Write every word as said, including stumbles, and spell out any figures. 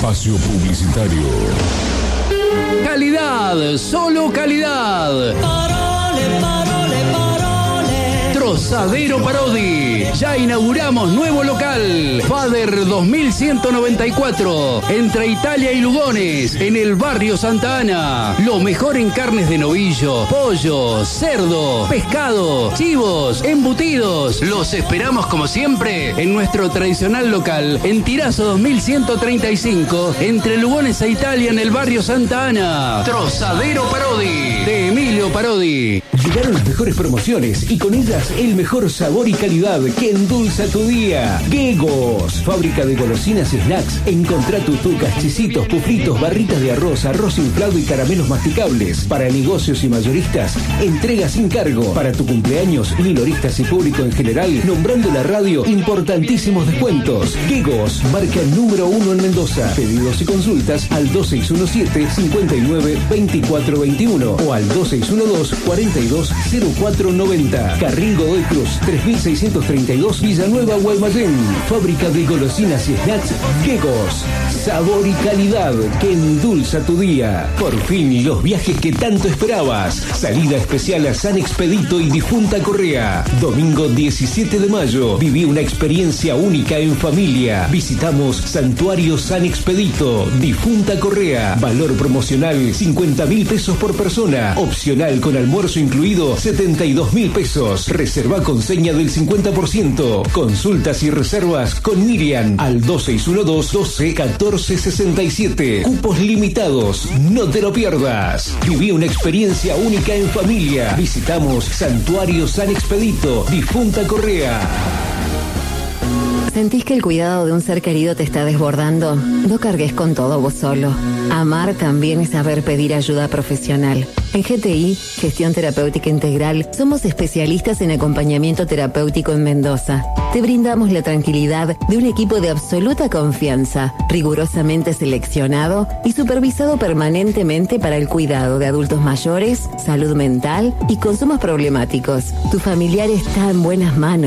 espacio publicitario. Calidad, solo calidad. Parole, parole, parole. Trozadero Parodi. Ya inauguramos nuevo local. Fader dos mil ciento noventa y cuatro. Entre Italia y Lugones. En el barrio Santa Ana. Lo mejor en carnes de novillo, pollo, cerdo, pescado, chivos, embutidos. Los esperamos como siempre en nuestro tradicional local. En Tirazo dos mil ciento treinta y cinco. Entre Lugones e Italia en el barrio Santa Ana. Trozadero Parodi. De Emilio Parodi. Llegaron las mejores promociones y con ellas el mejor sabor y calidad que endulza tu día. Gegos, fábrica de golosinas y snacks. Encontrá tutucas, chisitos, pufritos, barritas de arroz, arroz inflado y caramelos masticables. Para negocios y mayoristas, entrega sin cargo. Para tu cumpleaños, minoristas y público en general, nombrando la radio, importantísimos descuentos. Gegos, marca número uno en Mendoza. Pedidos y consultas al dos seis uno siete, cinco nueve, dos cuatro dos uno o al dos seis uno dos, cuatro dos cero cuatro nueve cero. Carril Godoy Cruz, tres mil seiscientos treinta y dos, Villanueva, Guaymallén. Fábrica de golosinas y snacks Gegos. Sabor y calidad que endulza tu día. Por fin, los viajes que tanto esperabas. Salida especial a San Expedito y Difunta Correa. Domingo diecisiete de mayo. Viví una experiencia única en familia. Visitamos Santuario San Expedito, Difunta Correa. Valor promocional cincuenta mil pesos por persona. Opcional con almuerzo incluido setenta y dos mil pesos. Reserva con seña del cincuenta por ciento. Consultas y reservas con Miriam al dos seis uno dos, doce, catorce sesenta y siete. Cupos limitados. No te lo pierdas. Viví una experiencia única en familia. Visitamos Santuario San Expedito, Difunta Correa. ¿Sentís que el cuidado de un ser querido te está desbordando? No cargues con todo vos solo. Amar también es saber pedir ayuda profesional. En G T I, Gestión Terapéutica Integral, somos especialistas en acompañamiento terapéutico en Mendoza. Te brindamos la tranquilidad de un equipo de absoluta confianza, rigurosamente seleccionado y supervisado permanentemente para el cuidado de adultos mayores, salud mental y consumos problemáticos. Tu familiar está en buenas manos.